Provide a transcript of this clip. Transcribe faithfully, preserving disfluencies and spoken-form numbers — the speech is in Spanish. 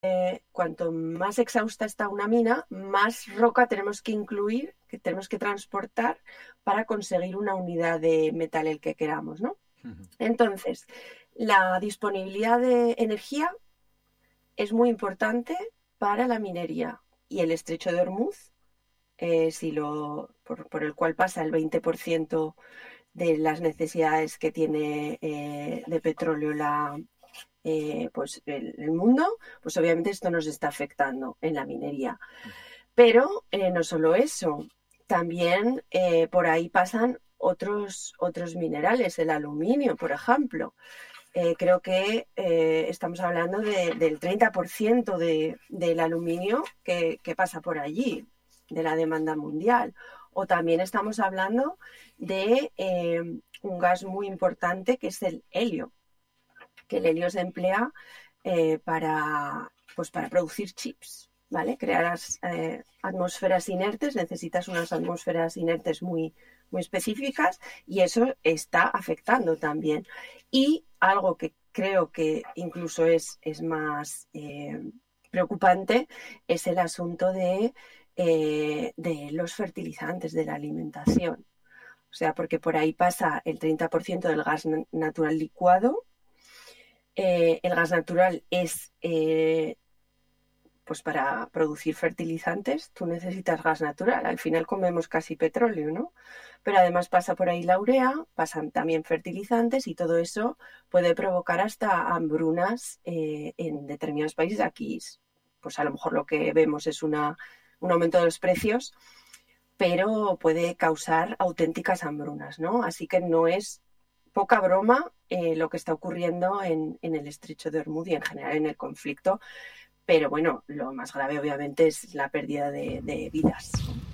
eh, cuanto más exhausta está una mina, más roca tenemos que incluir, que tenemos que transportar para conseguir una unidad de metal el que queramos, ¿no? Ujú. Entonces, la disponibilidad de energía es muy importante para la minería y el estrecho de Hormuz, eh, si lo, por, por el cual pasa el veinte por ciento de las necesidades que tiene eh, de petróleo la, eh, pues el, el, mundo, pues obviamente esto nos está afectando en la minería. Pero eh, no solo eso, también eh, por ahí pasan otros, otros minerales, el aluminio, por ejemplo. Eh, creo que eh, estamos hablando de, del treinta por ciento de, del aluminio que, que pasa por allí, de la demanda mundial. O también estamos hablando de eh, un gas muy importante que es el helio, que el helio se emplea eh, para, pues para producir chips, ¿vale? Crear eh, atmósferas inertes, necesitas unas atmósferas inertes muy, muy específicas y eso está afectando también. Y algo que creo que incluso es, es más eh, preocupante es el asunto de, eh, de los fertilizantes, de la alimentación. O sea, porque por ahí pasa el treinta por ciento del gas natural licuado. Eh, el gas natural es, eh, pues para producir fertilizantes, tú necesitas gas natural. Al final comemos casi petróleo, ¿no? Pero además pasa por ahí la urea, pasan también fertilizantes y todo eso puede provocar hasta hambrunas eh, en determinados países. Aquí, pues a lo mejor lo que vemos es una, un aumento de los precios, pero puede causar auténticas hambrunas, ¿no? Así que no es poca broma eh, lo que está ocurriendo en, en el estrecho de Hormuz y en general en el conflicto, pero bueno, lo más grave obviamente es la pérdida de, de vidas.